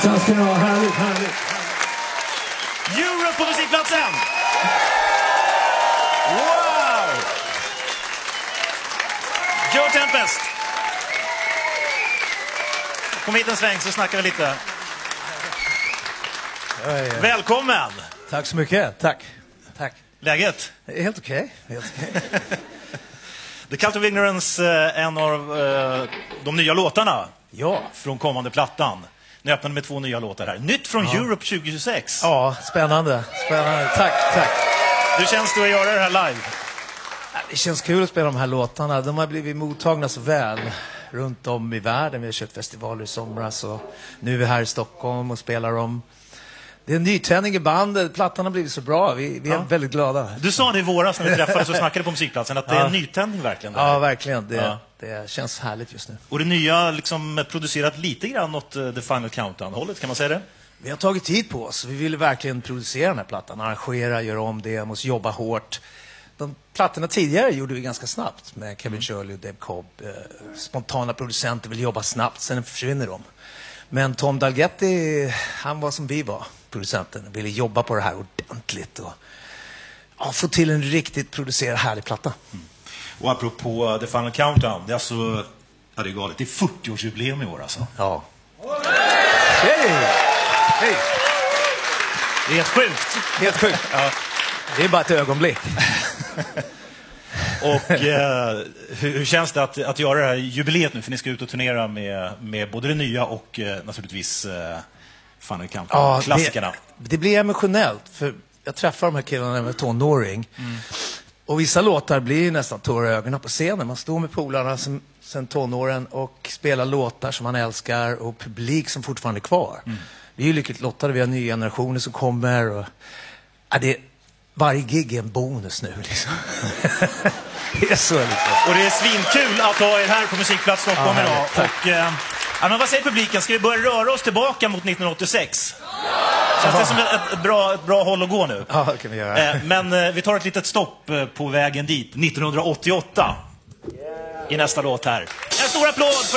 Tack ska ni ha, härligt, härligt. Europe på musikplatsen! Wow! Joe Tempest. Kom hit en sväng så snackar vi lite. Välkommen! Tack så mycket, tack. Läget? Helt okej. The Cult of Ignorance, en av de nya låtarna från kommande plattan. Ni öppnade med 2 nya låtar här. Nytt från Europe 2026. Ja, spännande. Tack. Hur känns det att göra det här live? Det känns kul att spela de här låtarna. De har blivit mottagna så väl runt om i världen. Vi har kört festivaler i somras och nu är vi här i Stockholm och spelar dem. Det är en nytändning i bandet. Plattan har blivit så bra. Vi är väldigt glada. Du sa det i våras när vi träffades och snackade på musikplatsen att det är en nytändning verkligen. Ja, verkligen. Det känns härligt just nu. Och det nya liksom producerat lite grann åt The Final Countdown-hållet, kan man säga det? Vi har tagit tid på oss. Vi ville verkligen producera den här plattan. Arrangera, göra om det. Måste jobba hårt. De plattorna tidigare gjorde vi ganska snabbt med Kevin Shirley och Dave Cobb. Spontana producenter vill jobba snabbt, sen försvinner de. Men Tom Dalgetti, han var som vi var, producenten. Ville jobba på det här ordentligt och få till en riktigt producerad härlig platta. Och apropå The Final Countdown, det är alltså, det är galet, det är 40-årsjubileum i år alltså. Ja. Hej! Det är helt sjukt. Helt sjukt. Ja. Det är bara ett ögonblick. Och hur känns det att göra det här jubileet nu? För ni ska ut och turnera med både det nya och naturligtvis Final Countdown, klassikerna. Det blir emotionellt, för jag träffar de här killarna med tonåring. Och vissa låtar blir nästan tårar i ögonen på scenen. Man står med polarna sen tonåren och spelar låtar som man älskar och publik som fortfarande är kvar. Vi är ju lyckligt lottade, vi har nya generationer som kommer. Och, varje gig är en bonus nu liksom. Det är så liksom. Och det är svinkul att ha er här på Musikplats Stockholm idag. Och, men vad säger publiken? Ska vi börja röra oss tillbaka mot 1986? Känns det som ett bra håll att gå nu? Ja, det kan vi göra. Men vi tar ett litet stopp på vägen dit. 1988. I nästa låt här. En stor applåd för